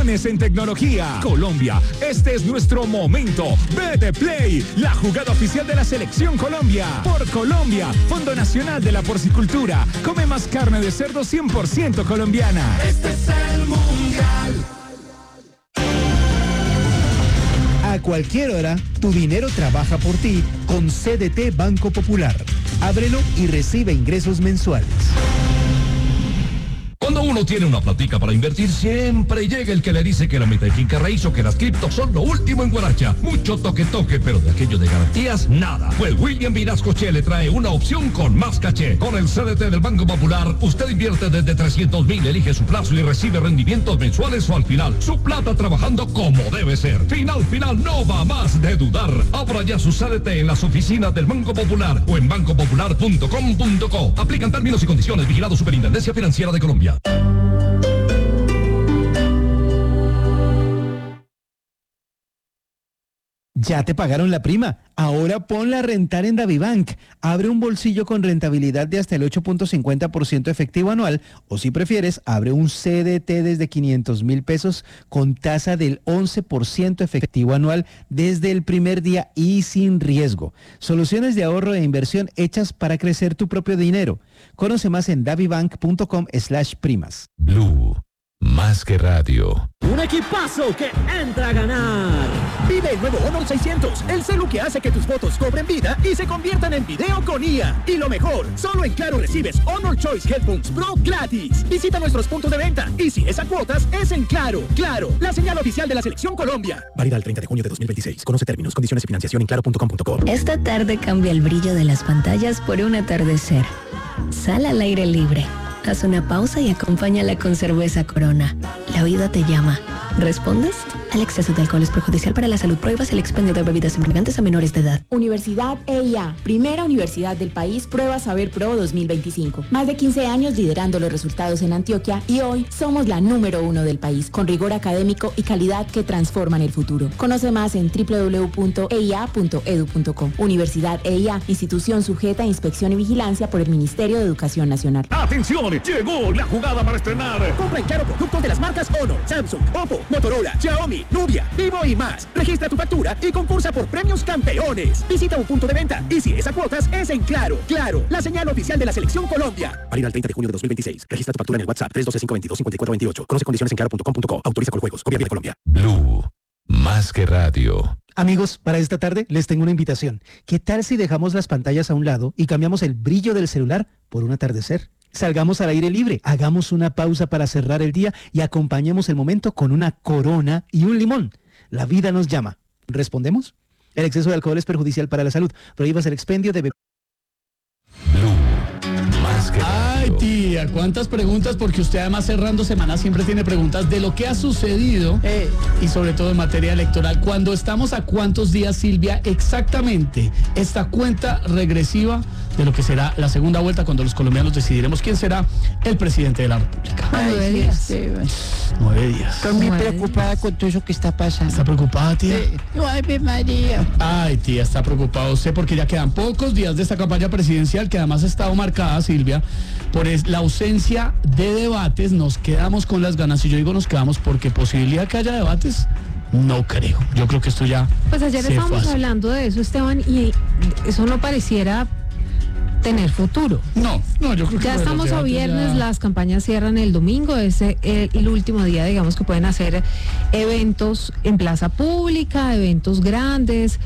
millones en tecnología. Colombia, este es nuestro momento. Vete Play, la jugada oficial de la Selección Colombia. Por Colombia, Fondo Nacional de la Porcicultura. Come más carne de cerdo 100% colombiana. Este es el Mundial. A cualquier hora, tu dinero trabaja por ti con CDT Banco Popular. Ábrelo y recibe ingresos mensuales. Cuando uno tiene una platica para invertir, siempre llega el que le dice que la mitad de finca raíz o que las criptos son lo último en Guaracha. Mucho toque, pero de aquello de garantías, nada. Pues William Vinascoche le trae una opción con más caché. Con el CDT del Banco Popular, usted invierte desde 300,000, elige su plazo y recibe rendimientos mensuales o al final. Su plata trabajando como debe ser. Final, no va más de dudar. Abra ya su CDT en las oficinas del Banco Popular o en bancopopular.com.co. Aplican términos y condiciones. Vigilado Superintendencia Financiera de Colombia. Ya te pagaron la prima. Ahora ponla a rentar en DaviBank. Abre un bolsillo con rentabilidad de hasta el 8.50% efectivo anual, o si prefieres, abre un CDT desde 500,000 pesos con tasa del 11% efectivo anual desde el primer día y sin riesgo. Soluciones de ahorro e inversión hechas para crecer tu propio dinero. Conoce más en davibank.com/primas. Blue, más que radio. Un equipazo que entra a ganar. Vive el nuevo Honor 600, el celu que hace que tus fotos cobren vida y se conviertan en video con IA. Y lo mejor, solo en Claro recibes Honor Choice Headphones Pro gratis. Visita nuestros puntos de venta y si es a cuotas, es en Claro. Claro, la señal oficial de la Selección Colombia. Válida el 30 de junio de 2026. Conoce términos, condiciones y financiación en claro.com.co. Esta tarde cambia el brillo de las pantallas por un atardecer. Sal al aire libre. Haz una pausa y acompáñala con cerveza Corona. La vida te llama. ¿Respondes? El exceso de alcohol es perjudicial para la salud. Prohíbas el expendio de bebidas embriagantes a menores de edad. Universidad EIA, primera universidad del país, Prueba Saber Pro 2025. Más de 15 años liderando los resultados en Antioquia y hoy somos la número 1 del país, con rigor académico y calidad que transforman el futuro. Conoce más en www.eia.edu.co. Universidad EIA, institución sujeta a inspección y vigilancia por el Ministerio de Educación Nacional. ¡Atención! Llegó la jugada para estrenar. Compra en Claro productos de las marcas Honor, Samsung, Oppo, Motorola, Xiaomi, Nubia, Vivo y más. Registra tu factura y concursa por premios campeones. Visita un punto de venta y si es a cuotas, es en Claro. Claro, la señal oficial de la Selección Colombia. Válida el 30 de junio de 2026. Registra tu factura en el WhatsApp 312-522-5428. Conoce condiciones en claro.com.co. Autoriza con juegos. Gobierno de Colombia. Blue, más que radio. Amigos, para esta tarde les tengo una invitación. ¿Qué tal si dejamos las pantallas a un lado y cambiamos el brillo del celular por un atardecer? Salgamos al aire libre, hagamos una pausa para cerrar el día y acompañemos el momento con una Corona y un limón. La vida nos llama. ¿Respondemos? El exceso de alcohol es perjudicial para la salud. Prohíbas el expendio de Ay, tía, cuántas preguntas, porque usted además cerrando semana siempre tiene preguntas de lo que ha sucedido y sobre todo en materia electoral. Cuando estamos a cuántos días, Silvia, exactamente esta cuenta regresiva de lo que será la segunda vuelta cuando los colombianos decidiremos quién será el presidente de la República. 9 días. 9 días. Estoy muy preocupada con todo eso que está pasando. ¿Está preocupada, tía? Ave María. Ay, tía, está preocupado usted porque ya quedan pocos días de esta campaña presidencial que además ha estado marcada, Silvia, por la ausencia de debates. Nos quedamos con las ganas, y yo digo nos quedamos porque posibilidad que haya debates, no creo. Yo creo que esto ya Pues ayer estábamos hablando de eso, Esteban, y eso no pareciera tener futuro. No, yo creo que ya estamos a viernes, las campañas cierran el domingo, es el último día, digamos, que pueden hacer eventos en plaza pública, eventos grandes,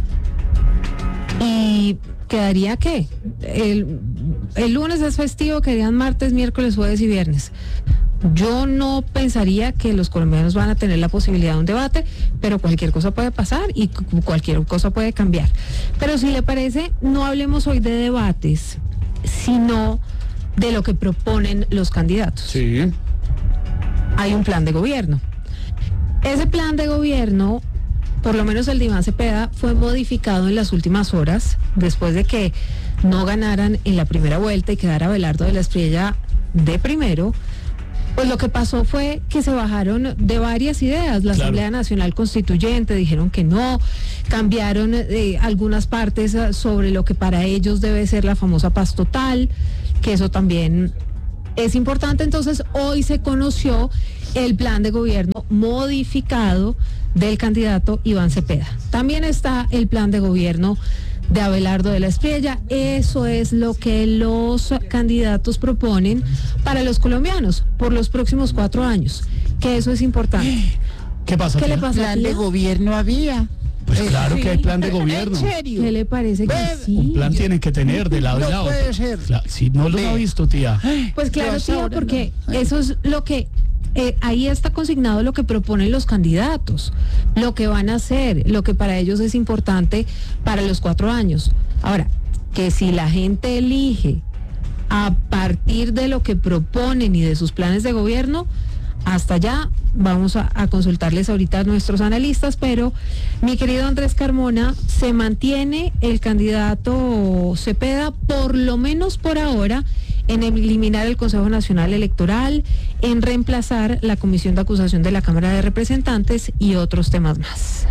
y quedaría ¿qué? El lunes es festivo, quedarían martes, miércoles, jueves y viernes. Yo no pensaría que los colombianos van a tener la posibilidad de un debate, pero cualquier cosa puede pasar y cualquier cosa puede cambiar. Pero si le parece, no hablemos hoy de debates, sino de lo que proponen los candidatos. Sí. Hay un plan de gobierno. Ese plan de gobierno, por lo menos el de Iván Cepeda, fue modificado en las últimas horas, después de que no ganaran en la primera vuelta y quedara Abelardo de la Espriella de primero. Pues lo que pasó fue que se bajaron de varias ideas. La Asamblea Nacional Constituyente dijeron que no, cambiaron algunas partes sobre lo que para ellos debe ser la famosa paz total, que eso también es importante. Entonces hoy se conoció el plan de gobierno modificado del candidato Iván Cepeda. También está el plan de gobierno de Abelardo de la Espriella. Eso es lo que los candidatos proponen para los colombianos por los próximos 4 años, que eso es importante. ¿Qué pasa? ¿Qué le pasa? Plan de gobierno había. Pues claro que hay plan de gobierno. ¿En serio? ¿Qué le parece que sí? Un plan tienen que tener de lado y lado. No puede ser. Si no lo ha visto, tía. Pues claro, Yo tía, ahora porque no. eso es lo que ahí está consignado, lo que proponen los candidatos, lo que van a hacer, lo que para ellos es importante para los 4 años. Ahora, que si la gente elige a partir de lo que proponen y de sus planes de gobierno, hasta allá vamos a consultarles ahorita a nuestros analistas, pero mi querido Andrés Carmona, se mantiene el candidato Cepeda, por lo menos por ahora, en eliminar el Consejo Nacional Electoral, en reemplazar la Comisión de Acusación de la Cámara de Representantes y otros temas más.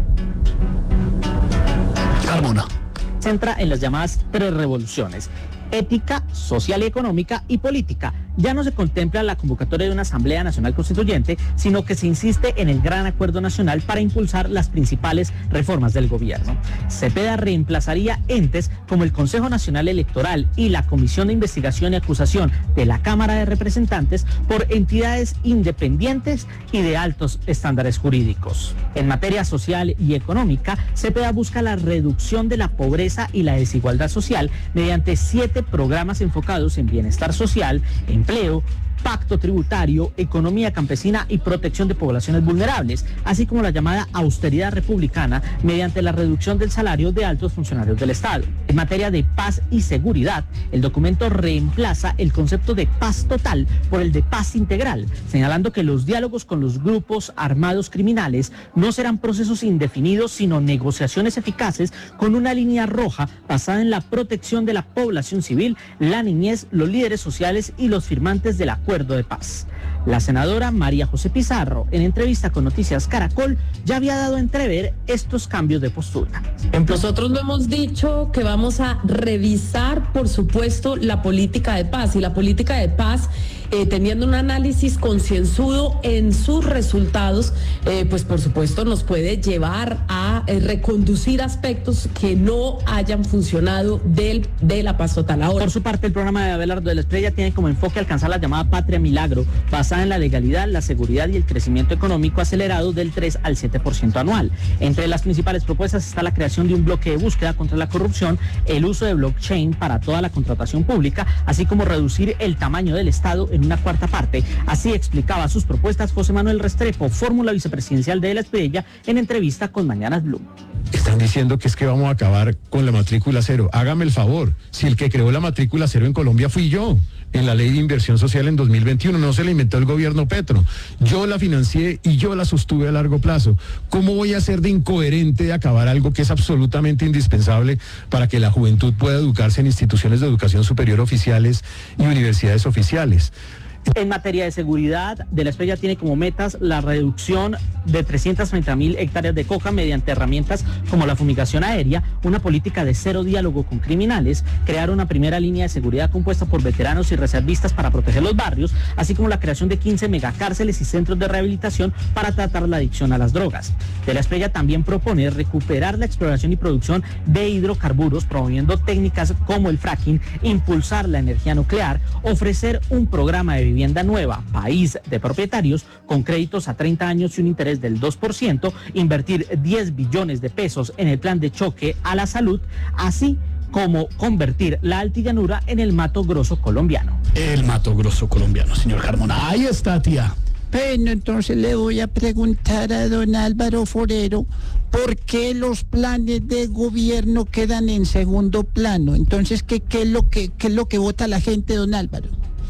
Carmona. Centra en las llamadas 3 revoluciones: ética, social y económica y política. Ya no se contempla la convocatoria de una Asamblea Nacional Constituyente, sino que se insiste en el gran acuerdo nacional para impulsar las principales reformas del gobierno. Cepeda reemplazaría entes como el Consejo Nacional Electoral y la Comisión de Investigación y Acusación de la Cámara de Representantes por entidades independientes y de altos estándares jurídicos. En materia social y económica, Cepeda busca la reducción de la pobreza y la desigualdad social mediante 7 programas enfocados en bienestar social, empleo, pacto tributario, economía campesina y protección de poblaciones vulnerables, así como la llamada austeridad republicana mediante la reducción del salario de altos funcionarios del Estado. En materia de paz y seguridad, el documento reemplaza el concepto de paz total por el de paz integral, señalando que los diálogos con los grupos armados criminales no serán procesos indefinidos, sino negociaciones eficaces con una línea roja basada en la protección de la población civil, la niñez, los líderes sociales y los firmantes del acuerdo de paz. La senadora María José Pizarro, en entrevista con Noticias Caracol, ya había dado a entrever estos cambios de postura. Nosotros lo hemos dicho que vamos a revisar, por supuesto, la política de paz, y la política de paz, teniendo un análisis concienzudo en sus resultados, pues por supuesto nos puede llevar a reconducir aspectos que no hayan funcionado de la paz total. Ahora, por su parte, el programa de Abelardo de la Espriella tiene como enfoque alcanzar la llamada Patria Milagro, basada en la legalidad, la seguridad y el crecimiento económico acelerado del 3 al 7% anual. Entre las principales propuestas está la creación de un bloque de búsqueda contra la corrupción, el uso de blockchain para toda la contratación pública, así como reducir el tamaño del Estado en una 1/4 parte. Así explicaba sus propuestas José Manuel Restrepo, fórmula vicepresidencial de la Espriella, en entrevista con Mañanas Blue. Están diciendo que es que vamos a acabar con la matrícula cero. Hágame el favor, si el que creó la matrícula cero en Colombia fui yo, en la ley de inversión social en 2021, no se la inventó el gobierno Petro. Yo la financié y yo la sostuve a largo plazo. ¿Cómo voy a ser de incoherente de acabar algo que es absolutamente indispensable para que la juventud pueda educarse en instituciones de educación superior oficiales y universidades oficiales? En materia de seguridad, de la Espriella tiene como metas la reducción de 330.000 hectáreas de coca mediante herramientas como la fumigación aérea, una política de cero diálogo con criminales, crear una primera línea de seguridad compuesta por veteranos y reservistas para proteger los barrios, así como la creación de 15 megacárceles y centros de rehabilitación para tratar la adicción a las drogas. De la Espriella también propone recuperar la exploración y producción de hidrocarburos, promoviendo técnicas como el fracking, impulsar la energía nuclear, ofrecer un programa de vivienda nueva, país de propietarios, con créditos a 30 años y un interés del 2%, invertir 10 billones de pesos en el plan de choque a la salud, así como convertir la Altillanura en el Mato Grosso colombiano. El Mato Grosso colombiano, señor Carmona. Ahí está, tía. Bueno, entonces le voy a preguntar a don Álvaro Forero por qué los planes de gobierno quedan en segundo plano. Entonces, ¿qué es lo que vota la gente, don Álvaro?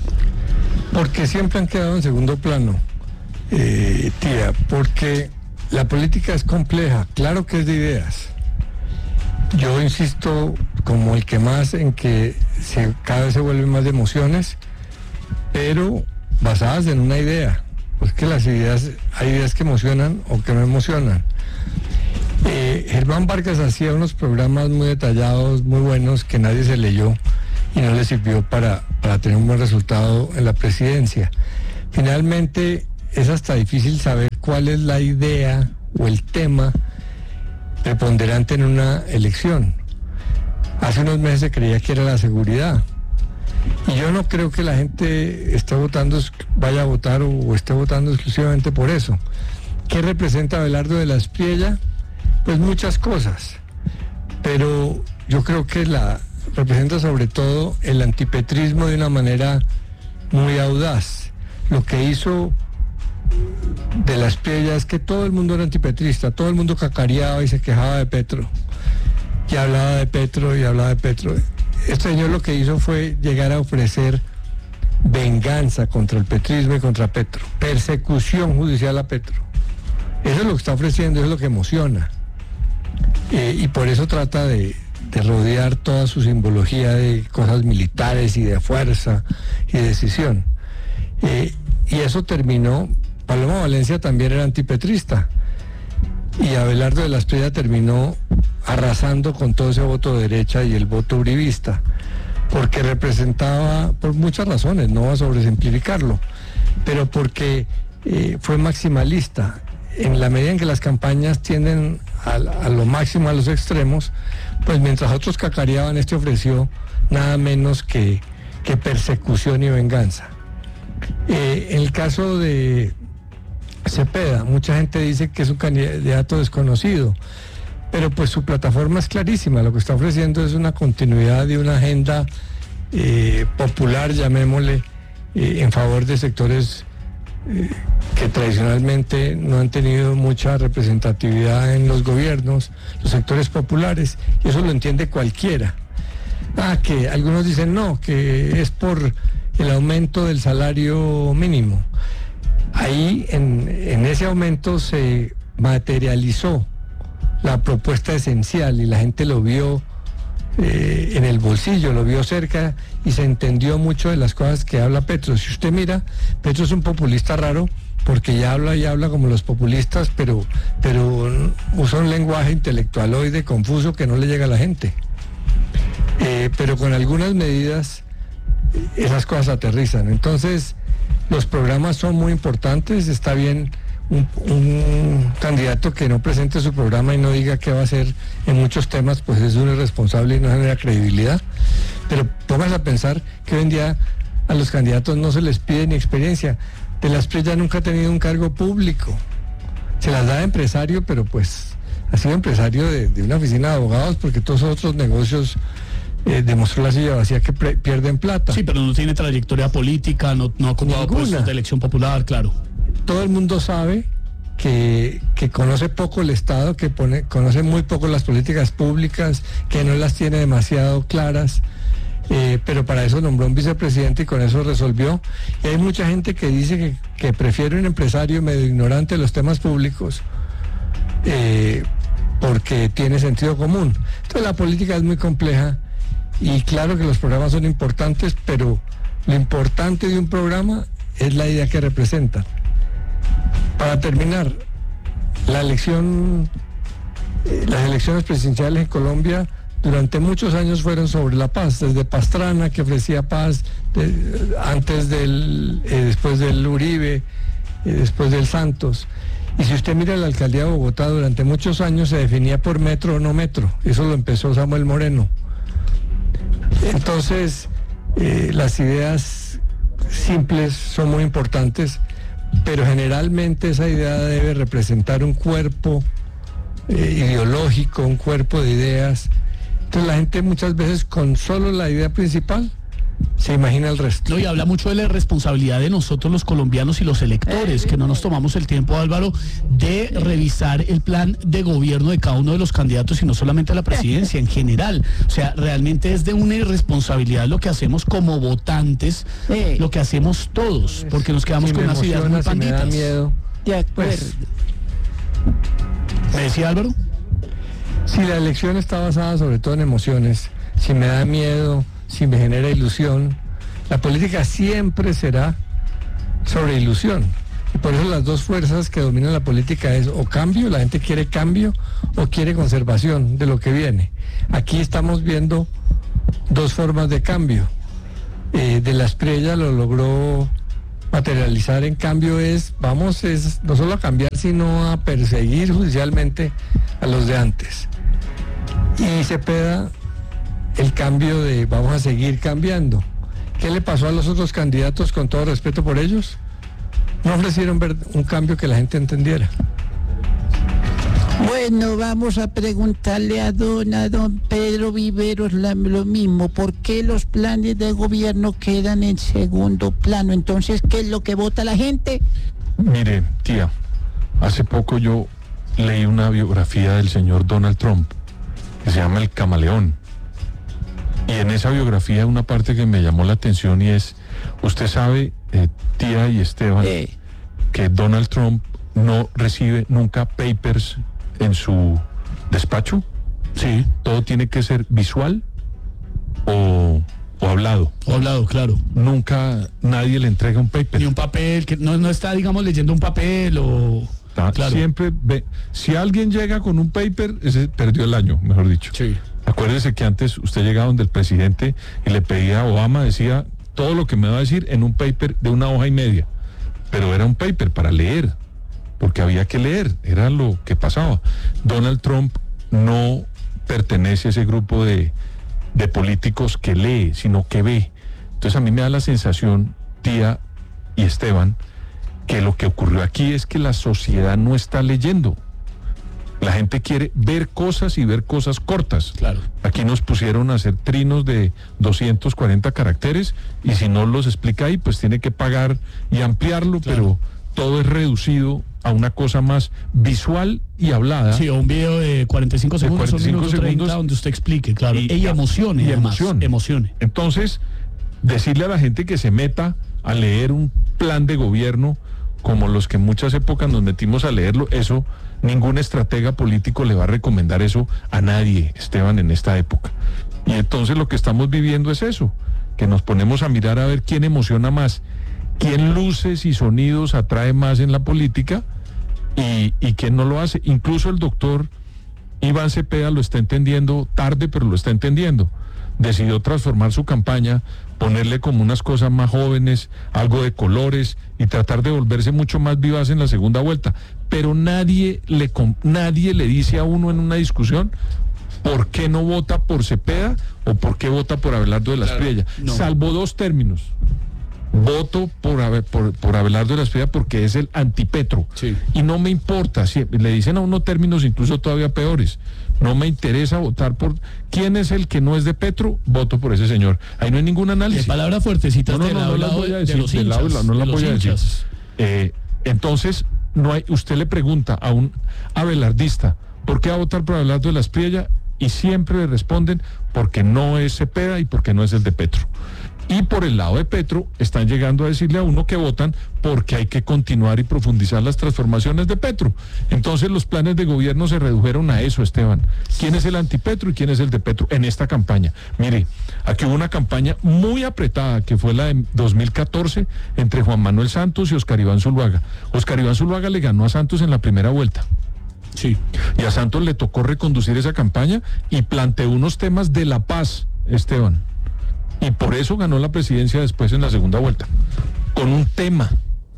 Porque siempre han quedado en segundo plano, tía, porque la política es compleja, claro que es de ideas. Yo insisto como el que más en que cada vez se vuelven más de emociones, pero basadas en una idea, porque las ideas, hay ideas que emocionan o que no emocionan. Germán Vargas hacía unos programas muy detallados, muy buenos, que nadie se leyó y no le sirvió para tener un buen resultado en la presidencia. Finalmente, es hasta difícil saber cuál es la idea o el tema preponderante en una elección. Hace unos meses se creía que era la seguridad. Y yo no creo que la gente vaya a votar o esté votando exclusivamente por eso. ¿Qué representa Abelardo de la Espriella? Pues muchas cosas. Pero yo creo que representa sobre todo el antipetrismo de una manera muy audaz. Lo que hizo de la Espriella es que todo el mundo era antipetrista, todo el mundo cacareaba y se quejaba de Petro. Y hablaba de Petro y hablaba de Petro. Este señor lo que hizo fue llegar a ofrecer venganza contra el petrismo y contra Petro, persecución judicial a Petro. Eso es lo que está ofreciendo, eso es lo que emociona. Y por eso trata de rodear toda su simbología de cosas militares y de fuerza y de decisión. Y eso terminó, Paloma Valencia también era antipetrista, y Abelardo de la Espriella terminó arrasando con todo ese voto de derecha y el voto uribista, porque representaba, por muchas razones, no voy a sobresimplificarlo, pero porque fue maximalista. En la medida en que las campañas tienden a lo máximo, a los extremos, pues mientras otros cacareaban, este ofreció nada menos que persecución y venganza. En el caso de Cepeda, mucha gente dice que es un candidato desconocido, pero pues su plataforma es clarísima. Lo que está ofreciendo es una continuidad de una agenda popular, llamémosle, en favor de sectores que tradicionalmente no han tenido mucha representatividad en los gobiernos, los sectores populares, y eso lo entiende cualquiera. Que algunos dicen no, que es por el aumento del salario mínimo. Ahí en ese aumento se materializó la propuesta esencial y la gente lo vio en el bolsillo, lo vio cerca y se entendió mucho de las cosas que habla Petro. Si usted mira, Petro es un populista raro porque ya habla como los populistas, pero usa un lenguaje intelectualoide confuso que no le llega a la gente. Pero con algunas medidas esas cosas aterrizan. Entonces los programas son muy importantes. Está bien un candidato que no presente su programa y no diga qué va a hacer en muchos temas, pues es un irresponsable y no genera credibilidad. Pero póngase a pensar que hoy en día a los candidatos no se les pide ni experiencia. De la Espriella nunca ha tenido un cargo público, se las da de empresario, pero pues ha sido empresario de una oficina de abogados, porque todos los otros negocios demostró la silla vacía que pierden plata. Sí, pero no tiene trayectoria política, no ha ocupado puestos de elección popular, claro. Todo el mundo sabe que conoce poco el Estado, que conoce muy poco las políticas públicas, que no las tiene demasiado claras, pero para eso nombró un vicepresidente y con eso resolvió. Y hay mucha gente que dice que prefiere un empresario medio ignorante de los temas públicos, porque tiene sentido común. Entonces la política es muy compleja y claro que los programas son importantes, pero lo importante de un programa es la idea que representan. Para terminar, las elecciones presidenciales en Colombia durante muchos años fueron sobre la paz, desde Pastrana, que ofrecía paz, después del Uribe, después del Santos. Y si usted mira la alcaldía de Bogotá, durante muchos años se definía por metro o no metro. Eso lo empezó Samuel Moreno. Entonces, las ideas simples son muy importantes, pero generalmente esa idea debe representar un cuerpo ideológico, un cuerpo de ideas. Entonces la gente muchas veces con solo la idea principal se imagina el resto. No, y habla mucho de la responsabilidad de nosotros los colombianos y los electores, que no nos tomamos el tiempo, Álvaro, de revisar el plan de gobierno de cada uno de los candidatos y no solamente a la presidencia, en general. O sea, realmente es de una irresponsabilidad lo que hacemos como votantes, lo que hacemos todos, porque nos quedamos con unas ideas muy panditas. Me da miedo. Pues, ¿me decía Álvaro? Si la elección está basada sobre todo en emociones, si me da miedo, si me genera ilusión, la política siempre será sobre ilusión. Y por eso las dos fuerzas que dominan la política es o cambio, la gente quiere cambio, o quiere conservación de lo que viene. Aquí estamos viendo dos formas de cambio. De la Espriella lo logró materializar, en cambio, vamos no solo a cambiar, sino a perseguir judicialmente a los de antes. Y Cepeda, el cambio de vamos a seguir cambiando. ¿Qué le pasó a los otros candidatos, con todo respeto por ellos? No ofrecieron ver un cambio que la gente entendiera. Bueno, vamos a preguntarle a don Pedro Viveros lo mismo. ¿Por qué los planes de gobierno quedan en segundo plano? Entonces, ¿qué es lo que vota la gente? Mire, tía, hace poco yo leí una biografía del señor Donald Trump, que se llama El Camaleón. Y en esa biografía hay una parte que me llamó la atención y es, usted sabe, tía y Esteban, que Donald Trump no recibe nunca papers en su despacho. Sí. Todo tiene que ser visual o hablado. O hablado, claro. Nunca nadie le entrega un paper. Ni un papel, que no está, digamos, leyendo un papel o... Claro. Siempre ve, si alguien llega con un paper, ese perdió el año, mejor dicho. Sí. Acuérdese que antes usted llegaba donde el presidente y le pedía a Obama, decía todo lo que me va a decir en un paper de 1 hoja y media. Pero era un paper para leer, porque había que leer, era lo que pasaba. Donald Trump no pertenece a ese grupo de políticos que lee, sino que ve. Entonces a mí me da la sensación, tía y Esteban, que lo que ocurrió aquí es que la sociedad no está leyendo. La gente quiere ver cosas y ver cosas cortas. Claro. Aquí nos pusieron a hacer trinos de 240 caracteres y si no los explica ahí, pues tiene que pagar y ampliarlo, claro. Pero todo es reducido a una cosa más visual y hablada. Sí, o un video de 45 segundos, 30, donde usted explique, claro. Y emocione, y además. Emocione. Entonces, decirle a la gente que se meta a leer un plan de gobierno como los que en muchas épocas nos metimos a leerlo, eso, ningún estratega político le va a recomendar eso a nadie, Esteban, en esta época. Y entonces lo que estamos viviendo es eso, que nos ponemos a mirar a ver quién emociona más, quién luces y sonidos atrae más en la política y quién no lo hace. Incluso el doctor Iván Cepeda lo está entendiendo tarde, pero lo está entendiendo. Decidió transformar su campaña, ponerle como unas cosas más jóvenes, algo de colores y tratar de volverse mucho más vivaz en la segunda vuelta. Pero nadie le dice a uno en una discusión por qué no vota por Cepeda o por qué vota por Abelardo de la Espriella, salvo 2 términos. Voto por Abelardo de la Espriella porque es el antipetro. Sí. Y no me importa, si le dicen a uno términos incluso todavía peores. No me interesa votar por quién es el que no es de Petro, voto por ese señor. Ahí no hay ningún análisis. Palabras fuertecitas no las voy a decir, de los hinchas. No las voy a decir. Entonces, usted le pregunta a un abelardista, ¿por qué va a votar por Abelardo de la Espriella? Y siempre le responden, porque no es Cepeda y porque no es el de Petro. Y por el lado de Petro están llegando a decirle a uno que votan porque hay que continuar y profundizar las transformaciones de Petro. Entonces los planes de gobierno se redujeron a eso, Esteban. ¿Quién es el antipetro y quién es el de Petro en esta campaña? Mire, aquí hubo una campaña muy apretada que fue la de 2014 entre Juan Manuel Santos y Óscar Iván Zuluaga. Óscar Iván Zuluaga le ganó a Santos en la primera vuelta. Sí. Y a Santos le tocó reconducir esa campaña y planteó unos temas de la paz, Esteban. Y por eso ganó la presidencia después en la segunda vuelta, con un tema.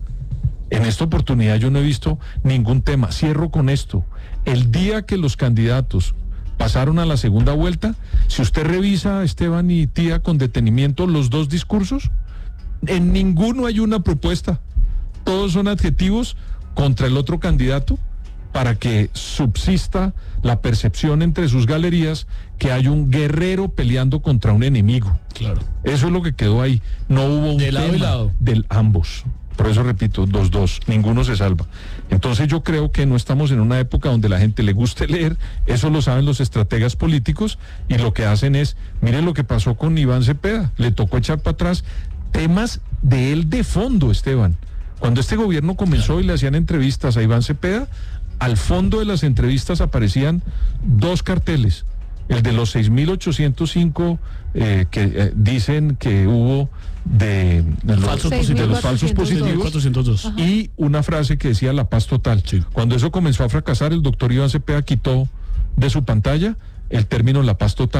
En esta oportunidad yo no he visto ningún tema. Cierro con esto. El día que los candidatos pasaron a la segunda vuelta, si usted revisa, Esteban y tía, con detenimiento los 2 discursos, en ninguno hay una propuesta. Todos son adjetivos contra el otro candidato para que subsista la percepción entre sus galerías que hay un guerrero peleando contra un enemigo. Claro. Eso es lo que quedó ahí. No hubo un de lado tema y lado. Del ambos. Por eso repito, 2-2, ninguno se salva. Entonces yo creo que no estamos en una época donde la gente le guste leer, eso lo saben los estrategas políticos y lo que hacen es, miren lo que pasó con Iván Cepeda, le tocó echar para atrás temas de él de fondo, Esteban. Cuando este gobierno comenzó y le hacían entrevistas a Iván Cepeda, al fondo de las entrevistas aparecían 2 carteles. El de los 6.805 que dicen que hubo de los falsos positivos 402. Y una frase que decía la paz total. Sí. Cuando eso comenzó a fracasar, el doctor Iván Cepeda quitó de su pantalla el término la paz total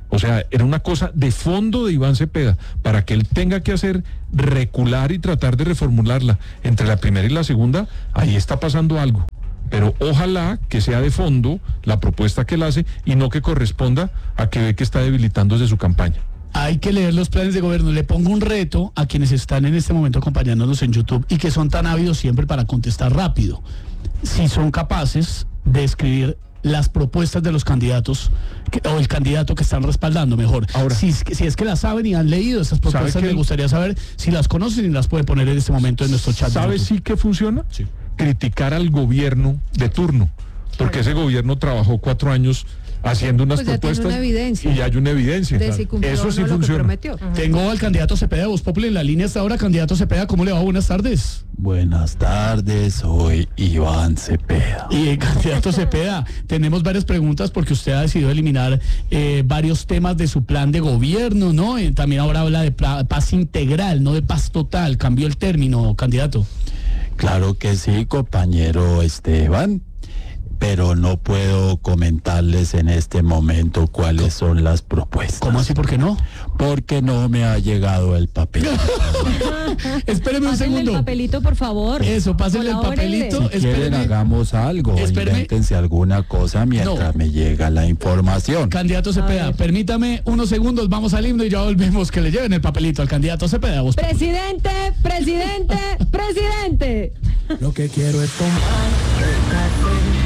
O sea, era una cosa de fondo de Iván Cepeda, para que él tenga que hacer recular y tratar de reformularla entre la primera y la segunda. Ahí está pasando algo. Pero ojalá que sea de fondo la propuesta que él hace y no que corresponda a que ve que está debilitándose su campaña. Hay que leer los planes de gobierno. Le pongo un reto a quienes están en este momento acompañándonos en YouTube y que son tan ávidos siempre para contestar rápido. Si son capaces de escribir las propuestas de los candidatos o el candidato que están respaldando, mejor. Ahora, si es que las saben y han leído esas propuestas, me gustaría saber si las conocen y las puede poner en este momento en nuestro chat. ¿Sabes sí que funciona? Sí. Criticar al gobierno de turno, porque ese gobierno trabajó 4 años haciendo unas propuestas una evidencia y ya hay una evidencia. De si cumplió eso sí no funciona. Tengo al candidato Cepeda de Voz Populi en la línea hasta ahora. Candidato Cepeda, ¿cómo le va? Buenas tardes. Buenas tardes, soy Iván Cepeda. Y candidato Cepeda, tenemos varias preguntas porque usted ha decidido eliminar varios temas de su plan de gobierno, ¿no? También ahora habla de paz integral, no de paz total. Cambió el término, candidato. Claro que sí, compañero Esteban, pero no puedo comentarles en este momento cuáles son las propuestas. ¿Cómo así? ¿Por qué no? Porque no me ha llegado el papel. Espéreme un segundo. El papelito, por favor. Eso, pásenle el papelito. Si quieren, hagamos algo. Invéntense alguna cosa mientras me llega la información. Candidato Cepeda, permítame unos segundos, vamos al himno y ya volvemos. Que le lleven el papelito al candidato Cepeda. Presidente, presidente, presidente. Lo que quiero es tomar